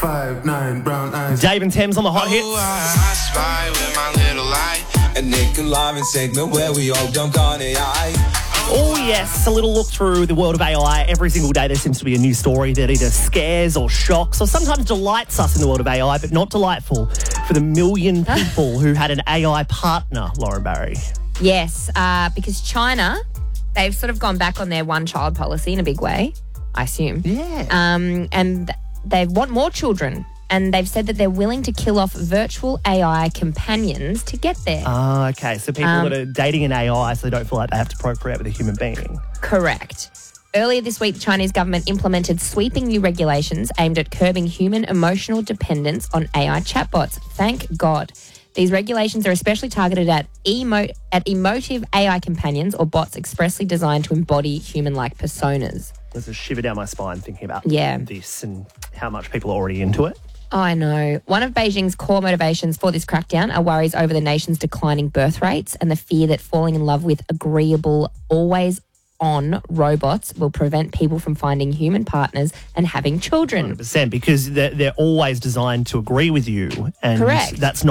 5'9", brown eyes. Dave and Thames on the hot hits. I spy with my little light. A Nick and Lauren segment where we all dunk on AI. Oh, yes, a little look through the world of AI. Every single day there seems to be a new story that either scares or shocks or sometimes delights us in the world of AI, but not delightful for the million people who had an AI partner, Lauren Barry. Yes, because China, they've sort of gone back on their one-child policy in a big way, I assume. Yeah. And they want more children. And they've said that they're willing to kill off virtual AI companions to get there. Ah, okay. So people that are dating an AI so they don't feel like they have to procreate with a human being. Correct. Earlier this week, the Chinese government implemented sweeping new regulations aimed at curbing human emotional dependence on AI chatbots. Thank God. These regulations are especially targeted at emotive AI companions or bots expressly designed to embody human-like personas. There's a shiver down my spine thinking about this and how much people are already into it. Oh, I know. One of Beijing's core motivations for this crackdown are worries over the nation's declining birth rates and the fear that falling in love with agreeable, always-on robots will prevent people from finding human partners and having children. 100%, because they're always designed to agree with you. And Correct. that's